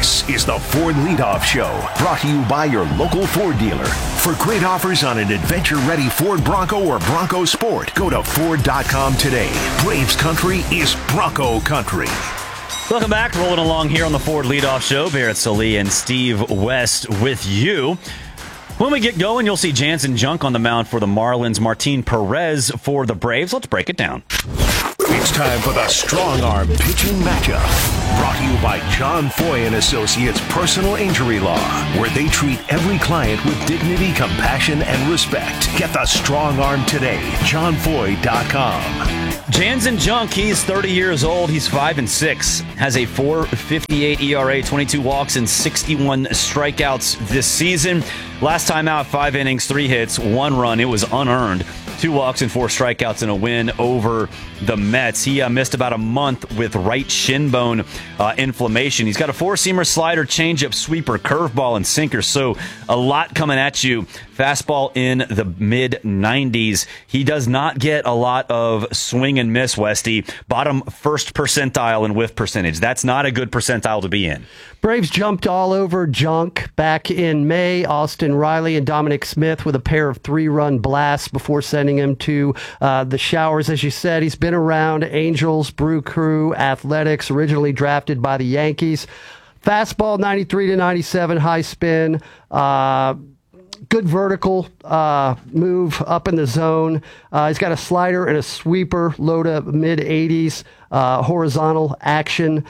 This is the Ford Leadoff Show, brought to you by your local Ford dealer. For great offers on an adventure-ready Ford Bronco or Bronco Sport, go to Ford.com today. Braves country is Bronco country. Welcome back. Rolling along here on the Ford Leadoff Show. Barrett Sallee and Steve West with you. When we get going, you'll see Jansen Junk on the mound for the Marlins, Martin Perez for the Braves. Let's break it down. It's time for the Strong Arm Pitching Matchup. Brought to you by John Foy & Associates Personal Injury Law, where they treat every client with dignity, compassion, and respect. Get the Strong Arm today. JohnFoy.com. Jansen Junk, he's 30 years old. He's 5-6. Has a 4.58 ERA, 22 walks, and 61 strikeouts this season. Last time out, 5 innings, 3 hits, 1 run. It was unearned. 2 walks and 4 strikeouts in a win over the Mets. He missed about a month with right shin bone inflammation. He's got a 4-seamer, slider, changeup, sweeper, curveball, and sinker. So a lot coming at you. Fastball in the mid-90s. He does not get a lot of swing and miss, Westy. Bottom first percentile in whiff percentage. That's not a good percentile to be in. Braves jumped all over Junk back in May. Austin Riley and Dominic Smith with a pair of 3-run blasts before sending him to the showers. As you said, he's been around Angels, Brew Crew, Athletics, originally drafted by the Yankees. Fastball 93 to 97, high spin. Good vertical move up in the zone. He's got a slider and a sweeper, low to mid-80s, horizontal action.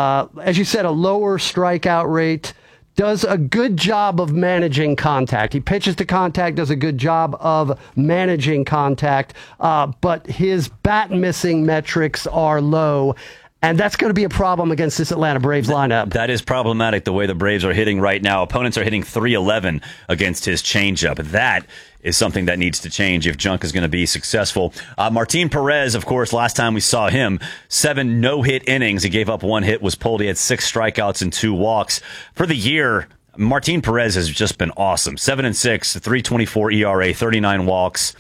As you said, a lower strikeout rate. Does a good job of managing contact. He pitches to contact, does a good job of managing contact, but his bat missing metrics are low. And that's going to be a problem against this Atlanta Braves lineup. That is problematic, the way the Braves are hitting right now. Opponents are hitting .311 against his changeup. That is something that needs to change if Junk is going to be successful. Martin Perez, of course, last time we saw him, 7 no-hit innings. He gave up 1 hit, was pulled. He had 6 strikeouts and 2 walks. For the year, Martin Perez has just been awesome. 7-6, 3.24 ERA, 39 walks,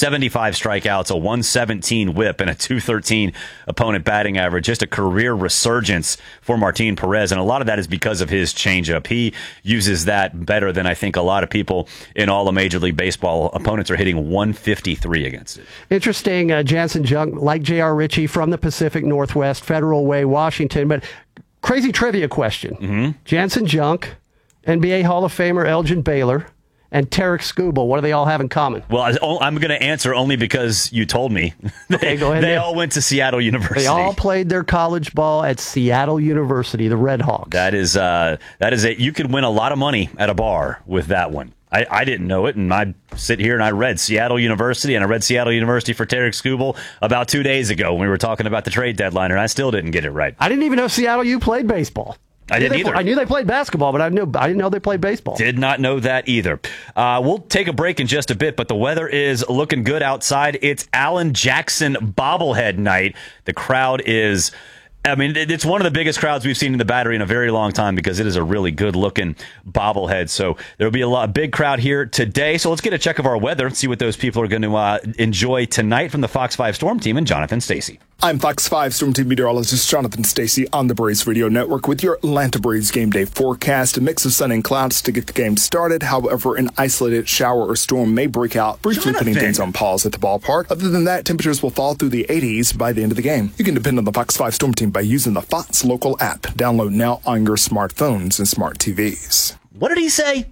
75 strikeouts, a 117 whip, and a 213 opponent batting average. Just a career resurgence for Martin Perez, and a lot of that is because of his changeup. He uses that better than I think a lot of people in all of Major League Baseball. Opponents are hitting 153 against it. Interesting, Jansen Junk, like J.R. Ritchie from the Pacific Northwest, Federal Way, Washington. But crazy trivia question. Jansen Junk, NBA Hall of Famer Elgin Baylor, and Tarek Skubal, what do they all have in common? Well, I'm going to answer only because you told me. Okay, go ahead. They all went to Seattle University. They all played their college ball at Seattle University, the Red Hawks. That is it. You could win a lot of money at a bar with that one. I didn't know it, and I sit here and I read Seattle University, and I read Seattle University for Tarek Skubal about 2 days ago when we were talking about the trade deadline, and I still didn't get it right. I didn't even know Seattle U played baseball. I didn't either. I knew they played basketball, but I didn't know they played baseball. Did not know that either. We'll take a break in just a bit, but the weather is looking good outside. It's Alan Jackson bobblehead night. The crowd is... it's one of the biggest crowds we've seen in the Battery in a very long time because it is a really good-looking bobblehead. So there'll be a big crowd here today. So let's get a check of our weather and see what those people are going to enjoy tonight from the Fox 5 Storm Team and Jonathan Stacy. I'm Fox 5 Storm Team meteorologist Jonathan Stacy on the Braves Radio Network with your Atlanta Braves game day forecast. A mix of sun and clouds to get the game started. However, an isolated shower or storm may break out, briefly putting things on pause at the ballpark. Other than that, temperatures will fall through the 80s by the end of the game. You can depend on the Fox 5 Storm Team by using the Fox local app. Download now on your smartphones and smart TVs. What did he say?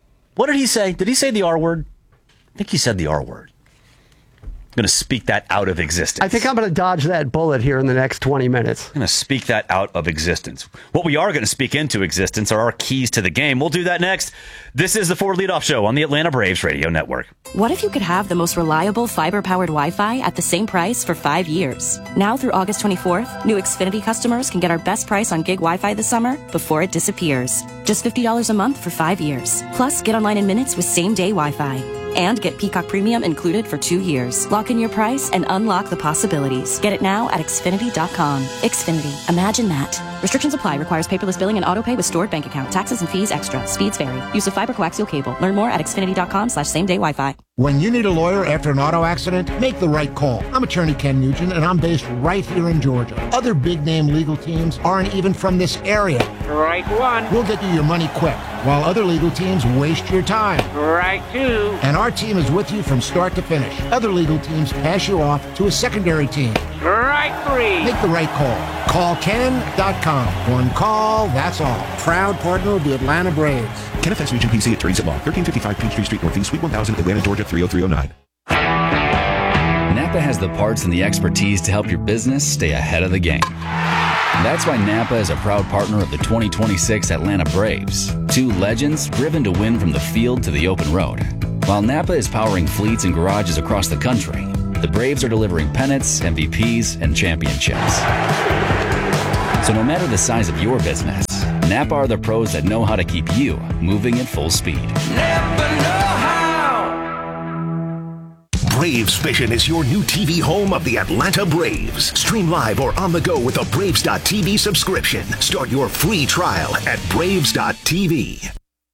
Did he say the R word? I think he said the R word. I'm going to speak that out of existence. I think I'm going to dodge that bullet here in the next 20 minutes. I'm going to speak that out of existence. What we are going to speak into existence are our keys to the game. We'll do that next. This is the Ford Leadoff Show on the Atlanta Braves Radio Network. What if you could have the most reliable fiber-powered Wi-Fi at the same price for 5 years? Now through August 24th, new Xfinity customers can get our best price on gig Wi-Fi this summer before it disappears. Just $50 a month for 5 years. Plus, get online in minutes with same-day Wi-Fi. And get Peacock Premium included for 2 years. Lock in your price and unlock the possibilities. Get it now at Xfinity.com. Xfinity. Imagine that. Restrictions apply. Requires paperless billing and autopay with stored bank account. Taxes and fees extra. Speeds vary. Use of fiber coaxial cable. Learn more at xfinity.com/same-day Wi-Fi. When you need a lawyer after an auto accident, make the right call. I'm attorney Ken Nugent, and I'm based right here in Georgia. Other big-name legal teams aren't even from this area. Right one. We'll get you your money quick, while other legal teams waste your time. Right two. And our team is with you from start to finish. Other legal teams pass you off to a secondary team. Right three. Make the right call. Call Ken.com. One call, that's all. Proud partner of the Atlanta Braves. Kenneth S. Nugent, PC, attorneys at law, 1355 Peachtree Street Northeast, Suite 1000, Atlanta, Georgia, 30309. Napa has the parts and the expertise to help your business stay ahead of the game. That's why Napa is a proud partner of the 2026 Atlanta Braves. Two legends driven to win from the field to the open road. While Napa is powering fleets and garages across the country, the Braves are delivering pennants, MVPs, and championships. So no matter the size of your business, Napa are the pros that know how to keep you moving at full speed. Napa know how. Braves Vision is your new TV home of the Atlanta Braves. Stream live or on the go with a Braves.tv subscription. Start your free trial at Braves.tv.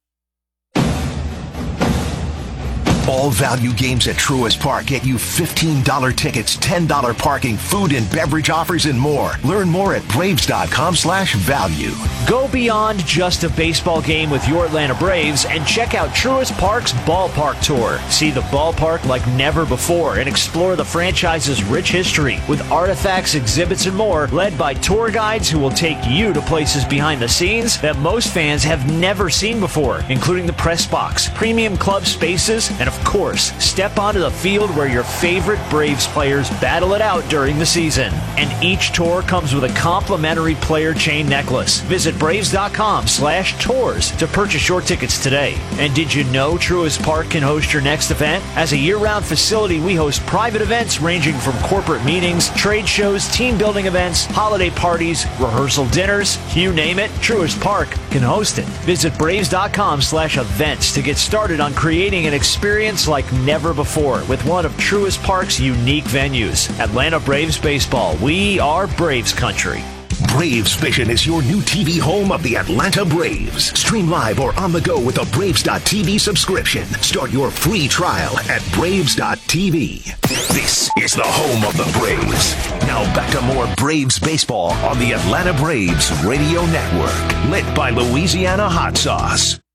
All value games at Truist Park get you $15 tickets, $10 parking, food and beverage offers, and more. Learn more at Braves.com/value. Go beyond just a baseball game with your Atlanta Braves and check out Truist Park's Ballpark Tour. See the ballpark like never before and explore the franchise's rich history with artifacts, exhibits, and more, led by tour guides who will take you to places behind the scenes that most fans have never seen before, including the press box, premium club spaces, and of course, step onto the field where your favorite Braves players battle it out during the season. And each tour comes with a complimentary player chain necklace. Visit Braves.com/tours to purchase your tickets today. And did you know Truist Park can host your next event? As a year-round facility, we host private events ranging from corporate meetings, trade shows, team building events, holiday parties, rehearsal dinners, you name it, Truist Park can host it. Visit Braves.com/events to get started on creating an experience like never before with one of Truist Park's unique venues. Atlanta Braves Baseball. We are Braves country. Braves Vision is your new TV home of the Atlanta Braves. Stream live or on the go with a Braves.tv subscription. Start your free trial at Braves.tv. This is the home of the Braves. Now back to more Braves baseball on the Atlanta Braves Radio Network. Lit by Louisiana Hot Sauce.